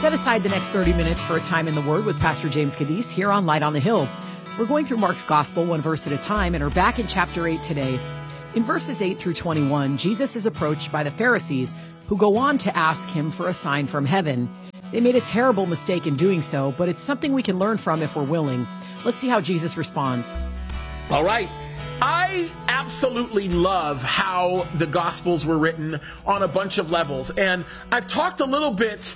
Set aside the next 30 minutes for a time in the Word with Pastor James Cadiz here on Light on the Hill. We're going through Mark's Gospel one verse at a time and are back in chapter 8 today. In verses 8 through 21, Jesus is approached by the Pharisees, who go on to ask him for a sign from heaven. They made a terrible mistake in doing so, but it's something we can learn from if we're willing. Let's see how Jesus responds. All right. I absolutely love how the Gospels were written on a bunch of levels. And I've talked a little bit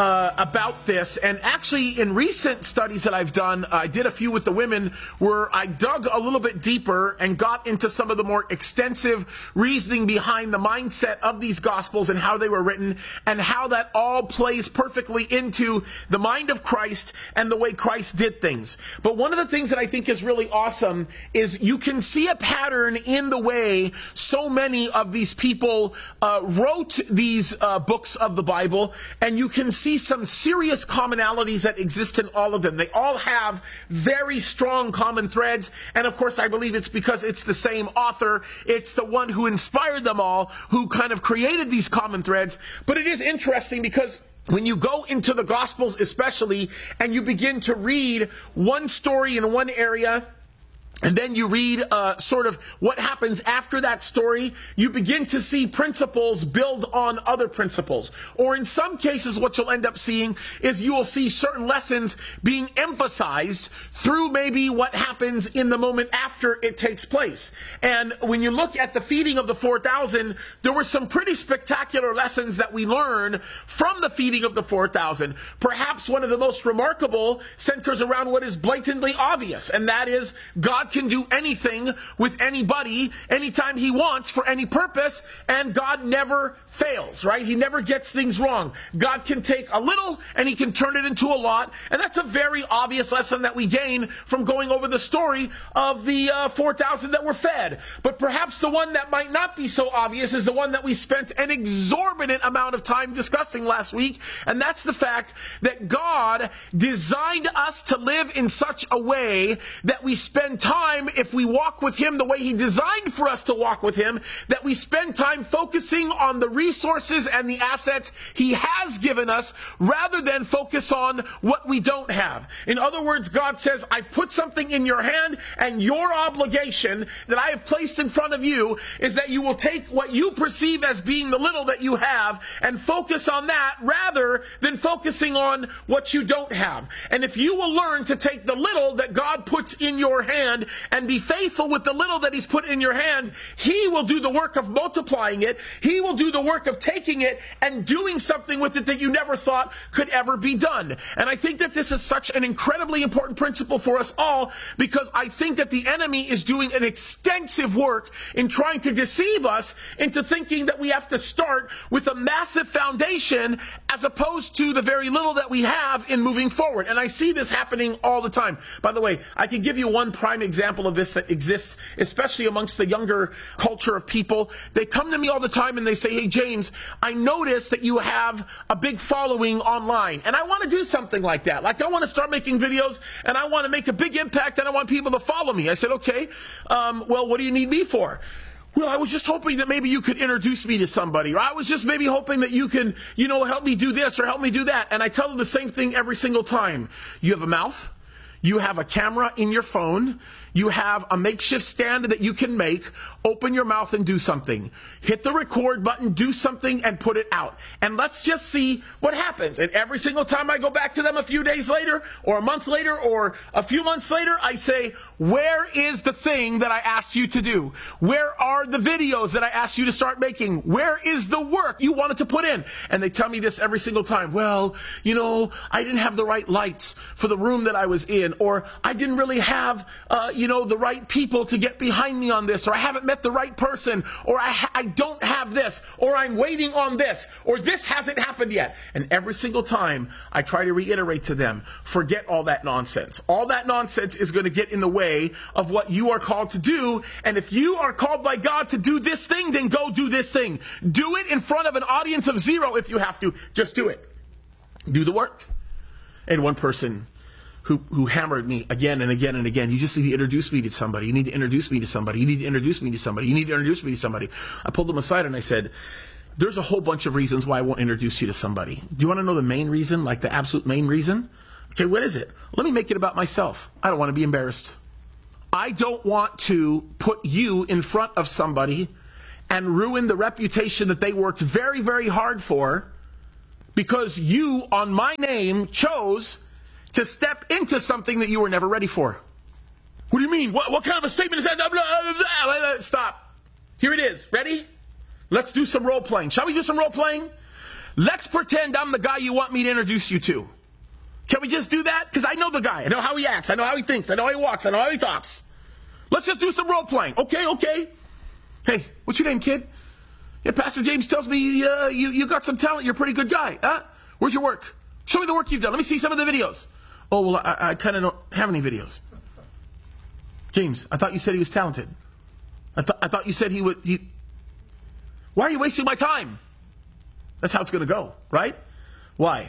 about this, and actually in recent studies that I've done, I did a few with the women where I dug a little bit deeper and got into some of the more extensive reasoning behind the mindset of these Gospels and how they were written and how that all plays perfectly into the mind of Christ and the way Christ did things. But one of the things that I think is really awesome is you can see a pattern in the way so many of these people wrote these books of the Bible, and you can see some serious commonalities that exist in all of them. They all have very strong common threads, and of course I believe it's because it's the same author. It's the one who inspired them all, who kind of created these common threads. But it is interesting because when you go into the Gospels especially, and you begin to read one story in one area, and then you read sort of what happens after that story, you begin to see principles build on other principles. Or in some cases, what you'll end up seeing is you will see certain lessons being emphasized through maybe what happens in the moment after it takes place. And when you look at the feeding of the 4,000, there were some pretty spectacular lessons that we learn from the feeding of the 4,000. Perhaps one of the most remarkable centers around what is blatantly obvious, and that is God can do anything with anybody, anytime he wants, for any purpose, and God never fails, right? He never gets things wrong. God can take a little and he can turn it into a lot, and that's a very obvious lesson that we gain from going over the story of the 4,000 that were fed. But perhaps the one that might not be so obvious is the one that we spent an exorbitant amount of time discussing last week, and that's the fact that God designed us to live in such a way that we spend time, if we walk with him the way he designed for us to walk with him, that we spend time focusing on the resources and the assets he has given us rather than focus on what we don't have. In other words, God says, I've put something in your hand, and your obligation that I have placed in front of you is that you will take what you perceive as being the little that you have and focus on that rather than focusing on what you don't have. And if you will learn to take the little that God puts in your hand and be faithful with the little that he's put in your hand, he will do the work of multiplying it. He will do the work of taking it and doing something with it that you never thought could ever be done. And I think that this is such an incredibly important principle for us all, because I think that the enemy is doing an extensive work in trying to deceive us into thinking that we have to start with a massive foundation as opposed to the very little that we have in moving forward. And I see this happening all the time. By the way, I can give you one prime example of this that exists, especially amongst the younger culture of people. They come to me all the time and they say, hey, James, I noticed that you have a big following online, and I want to do something like that. Like, I want to start making videos, and I want to make a big impact, and I want people to follow me. I said, okay, well, what do you need me for? Well, I was just hoping that maybe you could introduce me to somebody, or I was just maybe hoping that you can, help me do this or help me do that. And I tell them the same thing every single time. You have a mouth. You have a camera in your phone. You have a makeshift stand that you can make. Open your mouth and do something. Hit the record button, do something, and put it out. And let's just see what happens. And every single time I go back to them a few days later, or a month later, or a few months later, I say, where is the thing that I asked you to do? Where are the videos that I asked you to start making? Where is the work you wanted to put in? And they tell me this every single time. Well, I didn't have the right lights for the room that I was in, or I didn't really have, the right people to get behind me on this, or I haven't met the right person, or I don't have this, or I'm waiting on this, or this hasn't happened yet. And every single time I try to reiterate to them, forget all that nonsense. All that nonsense is going to get in the way of what you are called to do. And if you are called by God to do this thing, then go do this thing. Do it in front of an audience of 0 if you have to. Just do it. Do the work. And one person who hammered me again and again and again, you just need to introduce me to somebody. You need to introduce me to somebody. You need to introduce me to somebody. You need to introduce me to somebody. I pulled him aside and I said, There's a whole bunch of reasons why I won't introduce you to somebody. Do you want to know the main reason, like the absolute main reason? Okay, what is it? Let me make it about myself. I don't want to be embarrassed. I don't want to put you in front of somebody and ruin the reputation that they worked very, very hard for because you, on my name, chose to step into something that you were never ready for. What do you mean? What kind of a statement is that? Stop. Here it is. Ready? Let's do some role playing. Shall we do some role playing? Let's pretend I'm the guy you want me to introduce you to. Can we just do that? Because I know the guy. I know how he acts. I know how he thinks. I know how he walks. I know how he talks. Let's just do some role playing. Okay. Hey, what's your name, kid? Yeah, Pastor James tells me you got some talent. You're a pretty good guy. Huh? Where's your work? Show me the work you've done. Let me see some of the videos. Oh, well, I kind of don't have any videos. James, I thought you said he was talented. I thought you said he would... Why are you wasting my time? That's how it's going to go, right? Why?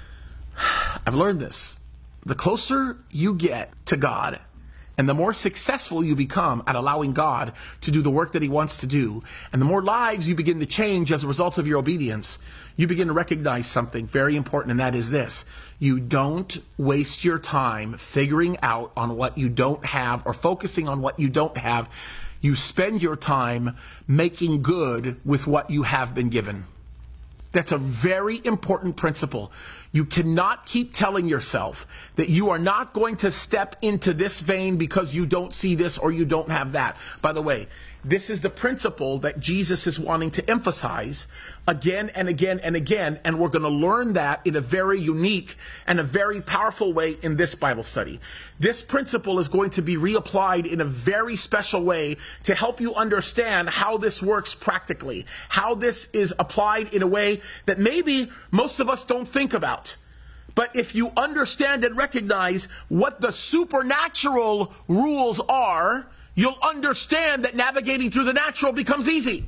I've learned this. The closer you get to God and the more successful you become at allowing God to do the work that he wants to do, and the more lives you begin to change as a result of your obedience, you begin to recognize something very important, and that is this. You don't waste your time figuring out on what you don't have or focusing on what you don't have. You spend your time making good with what you have been given. That's a very important principle. You cannot keep telling yourself that you are not going to step into this vein because you don't see this or you don't have that. By the way, this is the principle that Jesus is wanting to emphasize again and again and again, and we're going to learn that in a very unique and a very powerful way in this Bible study. This principle is going to be reapplied in a very special way to help you understand how this works practically, how this is applied in a way that maybe most of us don't think about. But if you understand and recognize what the supernatural rules are, you'll understand that navigating through the natural becomes easy.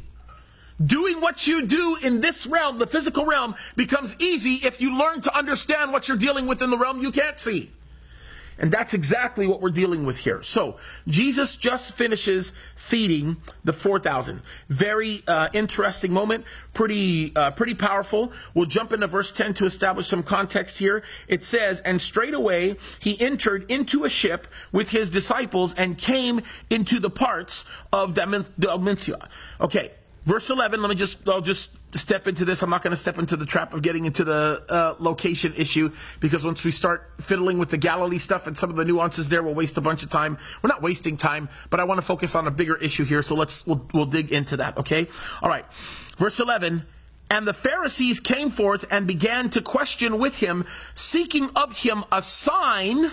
Doing what you do in this realm, the physical realm, becomes easy if you learn to understand what you're dealing with in the realm you can't see. And that's exactly what we're dealing with here. So, Jesus just finishes feeding the 4,000. Very interesting moment. Pretty powerful. We'll jump into verse 10 to establish some context here. It says, "And straightway he entered into a ship with his disciples and came into the parts of Dalmatia." Okay. Verse 11, I'll just step into this. I'm not going to step into the trap of getting into the location issue, because once we start fiddling with the Galilee stuff and some of the nuances there, we'll waste a bunch of time. We're not wasting time, but I want to focus on a bigger issue here, so we'll dig into that, okay? All right. Verse 11, "And the Pharisees came forth and began to question with him, seeking of him a sign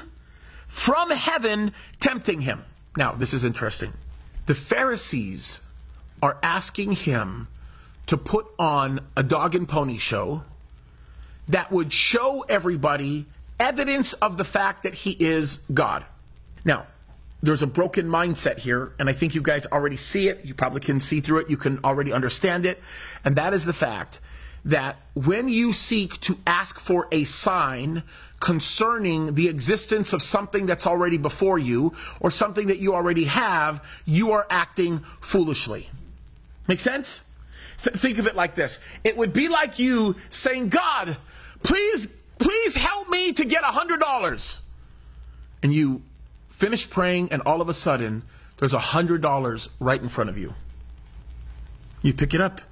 from heaven, tempting him." Now, this is interesting. The Pharisees are asking him to put on a dog and pony show that would show everybody evidence of the fact that he is God. Now, there's a broken mindset here, and I think you guys already see it. You probably can see through it. You can already understand it. And that is the fact that when you seek to ask for a sign concerning the existence of something that's already before you or something that you already have, you are acting foolishly. Make sense? Think of it like this. It would be like you saying, "God, please help me to get $100. And you finish praying, and all of a sudden, there's $100 right in front of you. You pick it up.